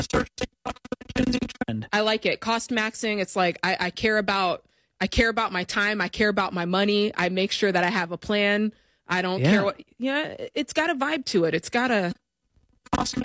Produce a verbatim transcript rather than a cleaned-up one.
trend. I like it. Cost maxing. It's like I, I care about I care about my time. I care about my money. I make sure that I have a plan. I don't Yeah. care what. Yeah, it's got a vibe to it. It's got a